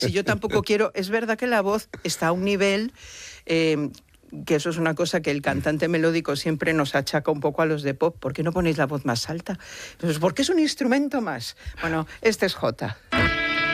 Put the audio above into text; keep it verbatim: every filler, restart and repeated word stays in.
Si yo tampoco quiero... Es verdad que la voz está a un nivel... Eh, que eso es una cosa que el cantante melódico siempre nos achaca un poco a los de pop. ¿Por qué no ponéis la voz más alta? Pues porque es un instrumento más. Bueno, este es Jota.